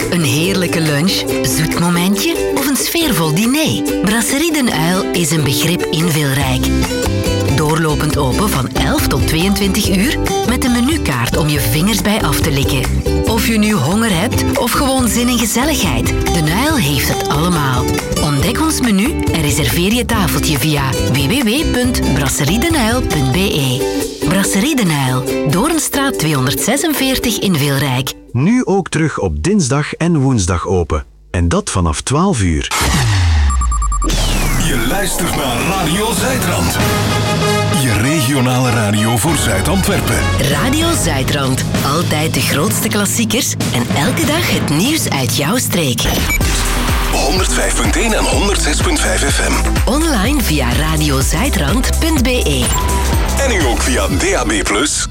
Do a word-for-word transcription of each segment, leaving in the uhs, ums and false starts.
Een heerlijke lunch, zoet momentje of een sfeervol diner? Brasserie Den Uil is een begrip inveelrijk. Doorlopend open van elf tot tweeëntwintig uur met een menukaart om je vingers bij af te likken. Of je nu honger hebt of gewoon zin in gezelligheid, Den Uil heeft het allemaal. Ontdek ons menu en reserveer je tafeltje via w w w punt brasserie den uil punt b e. Brasserie Den Uil, Doornstraat tweehonderdzesenveertig in Veelrijk. Nu ook terug op dinsdag en woensdag open. En dat vanaf twaalf uur. Je luistert naar Radio Zuidrand. Je regionale radio voor Zuid-Antwerpen. Radio Zuidrand. Altijd de grootste klassiekers en elke dag het nieuws uit jouw streek. honderdvijf punt één en honderdzes punt vijf F M. Online via radiozuidrand punt b e. En nu ook via D A B plus.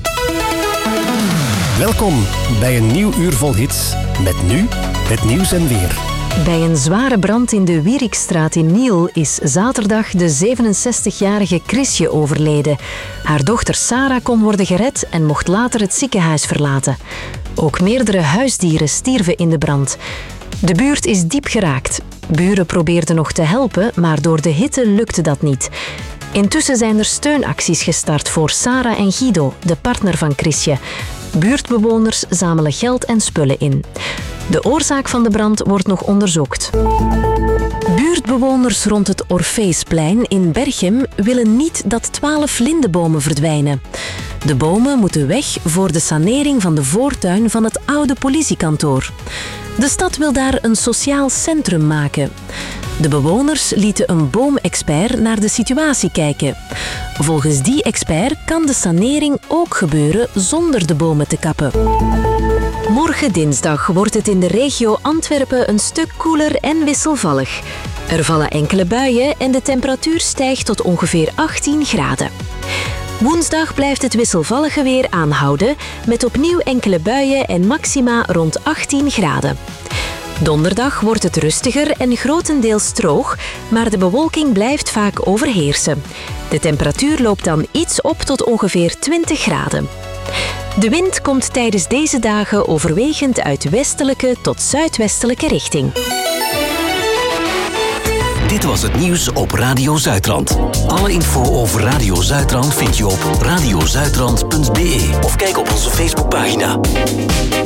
Welkom bij een nieuw uur vol hits. Met nu het nieuws en weer. Bij een zware brand in de Wierikstraat in Niel is zaterdag de zevenenzestigjarige Chrisje overleden. Haar dochter Sarah kon worden gered en mocht later het ziekenhuis verlaten. Ook meerdere huisdieren stierven in de brand. De buurt is diep geraakt. Buren probeerden nog te helpen, maar door de hitte lukte dat niet. Intussen zijn er steunacties gestart voor Sarah en Guido, de partner van Chrisje. Buurtbewoners zamelen geld en spullen in. De oorzaak van de brand wordt nog onderzocht. Buurtbewoners rond het Orfeesplein in Berchem willen niet dat twaalf lindebomen verdwijnen. De bomen moeten weg voor de sanering van de voortuin van het oude politiekantoor. De stad wil daar een sociaal centrum maken. De bewoners lieten een boomexpert naar de situatie kijken. Volgens die expert kan de sanering ook gebeuren zonder de bomen te kappen. Morgen dinsdag wordt het in de regio Antwerpen een stuk koeler en wisselvallig. Er vallen enkele buien en de temperatuur stijgt tot ongeveer achttien graden. Woensdag blijft het wisselvallige weer aanhouden, met opnieuw enkele buien en maxima rond achttien graden. Donderdag wordt het rustiger en grotendeels droog, maar de bewolking blijft vaak overheersen. De temperatuur loopt dan iets op tot ongeveer twintig graden. De wind komt tijdens deze dagen overwegend uit westelijke tot zuidwestelijke richting. Dit was het nieuws op Radio Zuidrand. Alle info over Radio Zuidrand vind je op radiozuidrand punt b e of kijk op onze Facebookpagina.